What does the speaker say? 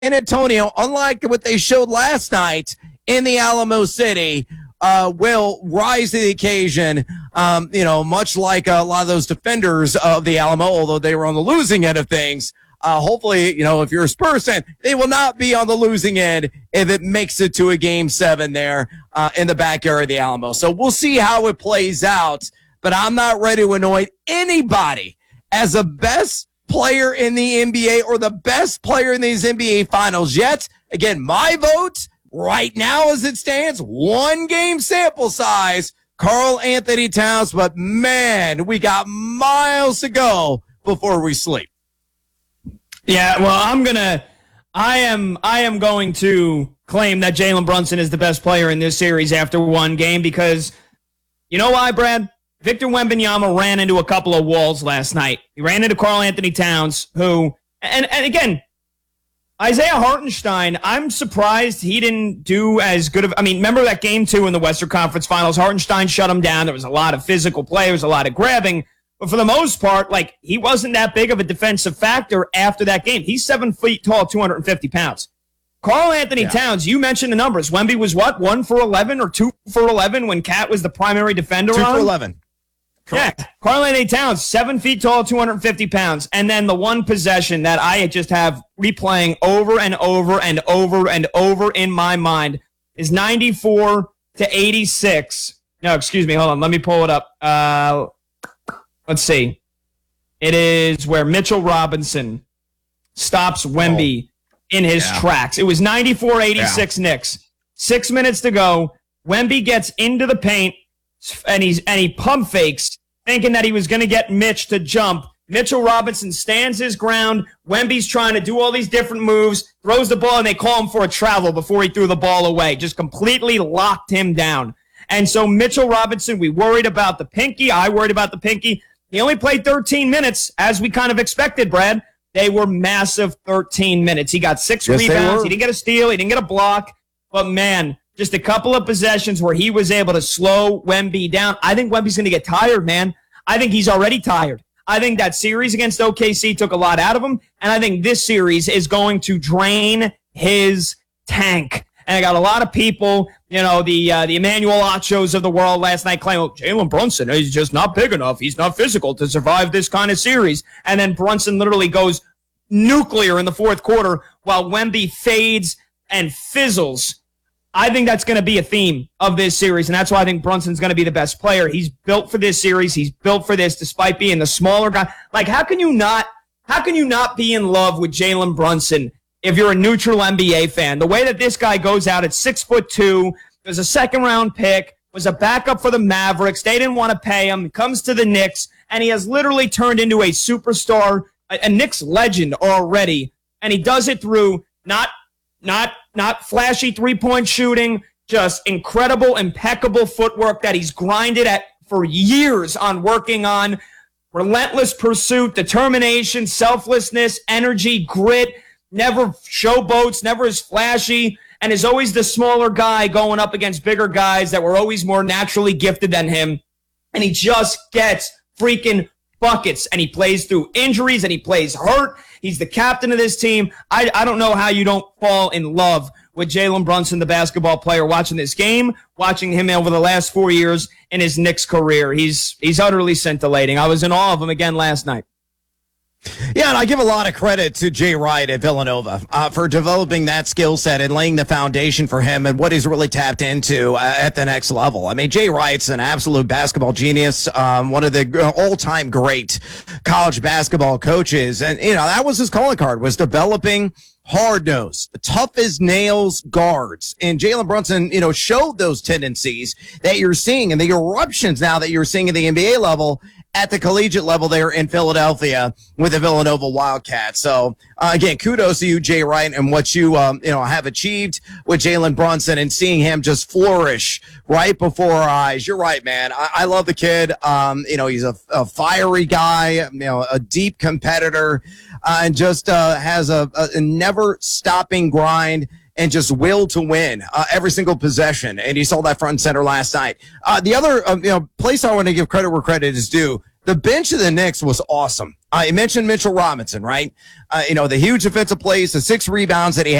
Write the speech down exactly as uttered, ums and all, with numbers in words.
Antonio, unlike what they showed last night in the Alamo City, uh, will rise to the occasion, um, you know, much like a lot of those defenders of the Alamo, although they were on the losing end of things. Uh, hopefully, you know, if you're a Spurs fan, they will not be on the losing end if it makes it to a game seven there uh, in the backyard of the Alamo. So we'll see how it plays out, but I'm not ready to anoint anybody as the best player in the N B A or the best player in these N B A finals yet. Again, my vote right now as it stands, one game sample size, Karl Anthony Towns, but man, we got miles to go before we sleep. Yeah, well, I'm gonna, I am, I am going to claim that Jalen Brunson is the best player in this series after one game because, you know why, Brad? Victor Wembanyama ran into a couple of walls last night. He ran into Karl Anthony Towns, who, and, and again, Isaiah Hartenstein, I'm surprised he didn't do as good of, I mean, remember that game two in the Western Conference Finals? Hartenstein shut him down. There was a lot of physical play. There was a lot of grabbing. But for the most part, like, he wasn't that big of a defensive factor after that game. He's seven feet tall, two hundred fifty pounds. Karl Anthony yeah. Towns, you mentioned the numbers. Wemby was what, one for eleven or two for eleven when Cat was the primary defender two on? for eleven. Correct. Yeah, Karl Anthony Towns, seven feet tall, two hundred fifty pounds. And then the one possession that I just have replaying over and over and over and over in my mind is ninety-four to eighty-six. No, excuse me. Hold on. Let me pull it up. Uh, let's see. It is where Mitchell Robinson stops Wemby oh, in his yeah. tracks. It was ninety-four eighty-six yeah. Knicks. Six minutes to go. Wemby gets into the paint. And he's and he pump fakes, thinking that he was going to get Mitch to jump. Mitchell Robinson stands his ground. Wemby's trying to do all these different moves, throws the ball, and they call him for a travel before he threw the ball away. Just completely locked him down. And so Mitchell Robinson, we worried about the pinky. I worried about the pinky. He only played thirteen minutes, as we kind of expected, Brad. They were massive thirteen minutes. He got six yes, rebounds. He didn't get a steal. He didn't get a block. But, man, just a couple of possessions where he was able to slow Wemby down. I think Wemby's going to get tired, man. I think he's already tired. I think that series against O K C took a lot out of him, and I think this series is going to drain his tank. And I got a lot of people, you know, the uh, the Emmanuel Ochos of the world last night claiming, oh, Jalen Brunson is just not big enough. He's not physical to survive this kind of series. And then Brunson literally goes nuclear in the fourth quarter while Wemby fades and fizzles. I think that's going to be a theme of this series, and that's why I think Brunson's going to be the best player. He's built for this series. He's built for this despite being the smaller guy. Like, how can you not, how can you not be in love with Jalen Brunson if you're a neutral N B A fan? The way that this guy goes out at six foot two, was a second round pick, was a backup for the Mavericks. They didn't want to pay him. He comes to the Knicks, and he has literally turned into a superstar, a, a Knicks legend already, and he does it through not Not not flashy three-point shooting, just incredible, impeccable footwork that he's grinded at for years on working on. Relentless pursuit, determination, selflessness, energy, grit, never showboats, never is flashy, and is always the smaller guy going up against bigger guys that were always more naturally gifted than him. And he just gets freaking buckets, and he plays through injuries, and he plays hurt. He's the captain of this team. I, I don't know how you don't fall in love with Jalen Brunson, the basketball player, watching this game, watching him over the last four years in his Knicks career. He's he's utterly scintillating. I was in awe of him again last night. Yeah, and I give a lot of credit to Jay Wright at Villanova uh, for developing that skill set and laying the foundation for him and what he's really tapped into uh, at the next level. I mean, Jay Wright's an absolute basketball genius, um, one of the all-time great college basketball coaches. And, you know, that was his calling card, was developing hard-nosed, tough as nails guards. And Jalen Brunson, you know, showed those tendencies that you're seeing and the eruptions now that you're seeing at the N B A level at the collegiate level there in Philadelphia with the Villanova Wildcats. So, uh, again, kudos to you, Jay Wright, and what you, um, you know, have achieved with Jalen Brunson and seeing him just flourish right before our eyes. You're right, man. I, I love the kid. Um, you know, he's a, a fiery guy, you know, a deep competitor, uh, and just, uh, has a, a never stopping grind and just will to win uh, every single possession. And you saw that front and center last night. Uh, the other uh, you know place I want to give credit where credit is due, The bench of the Knicks was awesome. I mentioned Mitchell Robinson, right? Uh, you know, the huge offensive plays, the six rebounds that he